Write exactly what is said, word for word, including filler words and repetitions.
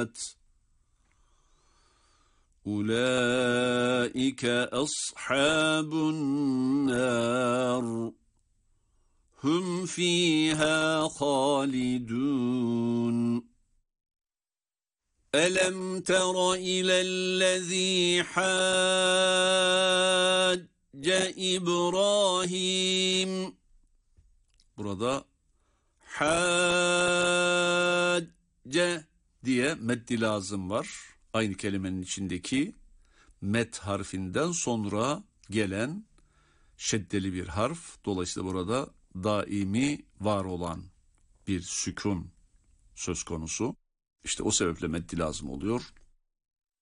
الظُّلُمَاتِ أُولَٰئِكَ أَصْحَابُ النَّارِ هُمْ فِيهَا خَالِدُونَ أَلَمْ تَرَ إِلَى الَّذِي حَاجَّ إِبْرَاهِيمَ. Burada hacce diye meddi lazım var. Aynı kelimenin içindeki met harfinden sonra gelen şeddeli bir harf. Dolayısıyla burada daimi var olan bir sükun söz konusu. İşte o sebeple meddi lazım oluyor.